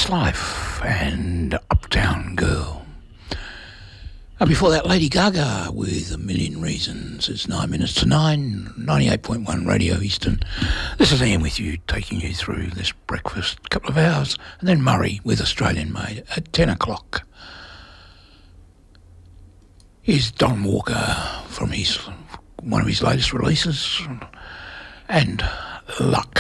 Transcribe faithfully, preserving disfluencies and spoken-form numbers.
Westlife and Uptown Girl. And before that, Lady Gaga with A Million Reasons. It's nine minutes to nine, ninety-eight point one Radio Eastern. This is Ian with you, taking you through this breakfast couple of hours. And then Murray with Australian Made at ten o'clock. Here's Don Walker from his one of his latest releases. And Luck.